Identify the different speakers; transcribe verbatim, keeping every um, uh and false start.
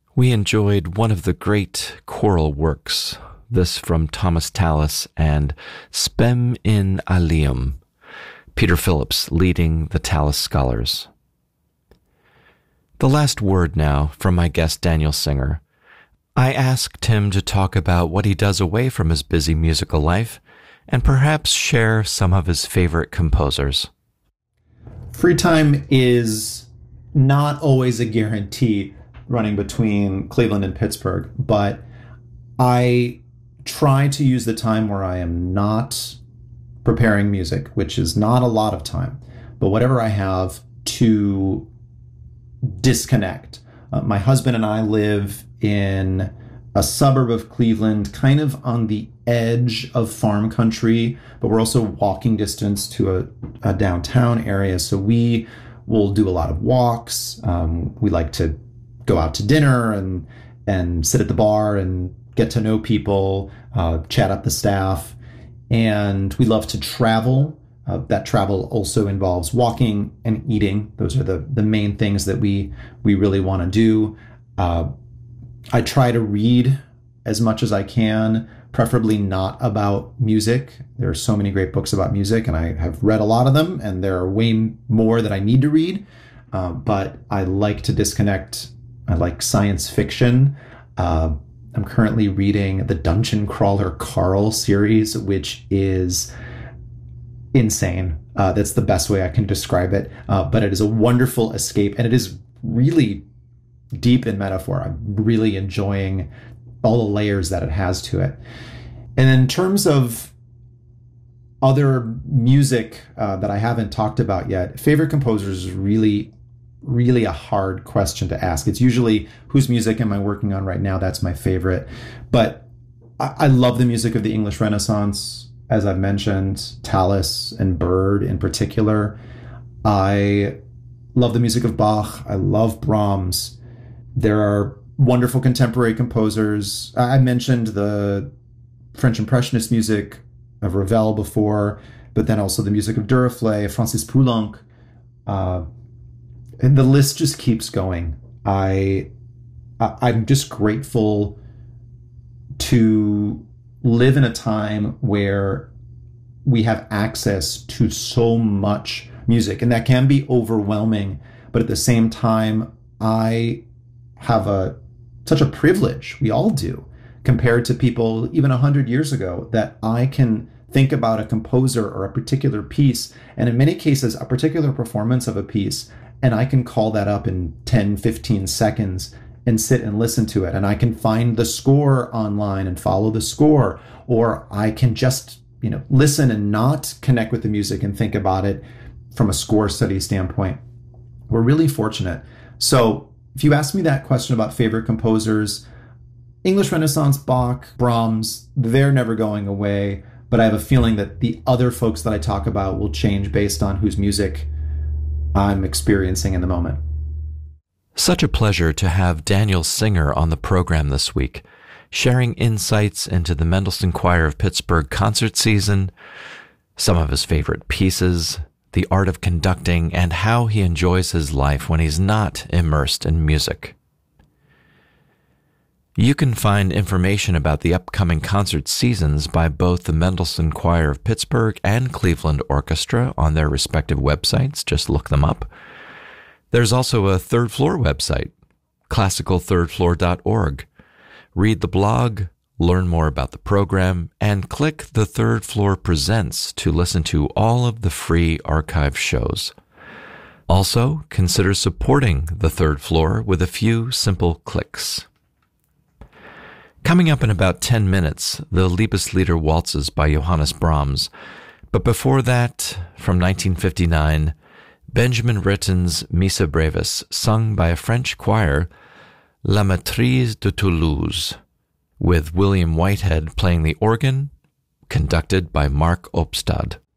Speaker 1: We enjoyed one of the great choral works, this from Thomas Tallis and Spem in Alium, Peter Phillips leading the Tallis Scholars. The last word now from my guest Daniel Singer. I asked him to talk about what he does away from his busy musical life and perhaps share some of his favorite composers.
Speaker 2: Free time is not always a guarantee running between Cleveland and Pittsburgh, but I try to use the time where I am not preparing music, which is not a lot of time, but whatever I have to disconnect. Uh, my husband and I live in a suburb of Cleveland, kind of on the edge of farm country, but we're also walking distance to a, a downtown area. So we will do a lot of walks. Um, we like to go out to dinner and and sit at the bar and get to know people, uh, chat up the staff. And we love to travel. Uh, that travel also involves walking and eating. Those are the, the main things that we, we really want to do. Uh, I try to read as much as I can, preferably not about music. There are so many great books about music, and I have read a lot of them, and there are way more that I need to read. Uh, but I like to disconnect. I like science fiction. Uh, I'm currently reading the Dungeon Crawler Carl series, which is insane. Uh, that's the best way I can describe it. Uh, but it is a wonderful escape, and it is really deep in metaphor. I'm really enjoying all the layers that it has to it. And in terms of other music uh, that I haven't talked about yet, favorite composers is really really a hard question to ask. It's usually, whose music am I working on right now? That's my favorite. But I, I love the music of the English Renaissance, as I've mentioned, Tallis and Bird in particular. I love the music of Bach. I love Brahms. There are wonderful contemporary composers. I mentioned the French Impressionist music of Ravel before, but then also the music of Duruflé, Francis Poulenc. Uh, And the list just keeps going. I, I'm just grateful to live in a time where we have access to so much music, and that can be overwhelming. But at the same time, I have a such a privilege. We all do, compared to people even a hundred years ago, that I can think about a composer or a particular piece, and in many cases, a particular performance of a piece, and I can call that up in ten, fifteen seconds and sit and listen to it. And I can find the score online and follow the score, or I can just, you know, listen and not connect with the music and think about it from a score study standpoint. We're really fortunate. So if you ask me that question about favorite composers, English Renaissance, Bach, Brahms, they're never going away. But I have a feeling that the other folks that I talk about will change based on whose music I'm experiencing in the moment.
Speaker 1: Such a pleasure to have Daniel Singer on the program this week, sharing insights into the Mendelssohn Choir of Pittsburgh concert season, some of his favorite pieces, the art of conducting, and how he enjoys his life when he's not immersed in music. You can find information about the upcoming concert seasons by both the Mendelssohn Choir of Pittsburgh and Cleveland Orchestra on their respective websites. Just look them up. There's also a Third Floor website, classical third floor dot org. Read the blog, learn more about the program, and click the Third Floor Presents to listen to all of the free archive shows. Also, consider supporting the Third Floor with a few simple clicks. Coming up in about ten minutes, the Liebeslieder Waltzes by Johannes Brahms. But before that, from nineteen fifty-nine, Benjamin Britten's Missa Brevis, sung by a French choir, La Maîtrise de Toulouse, with William Whitehead playing the organ, conducted by Mark Opstad.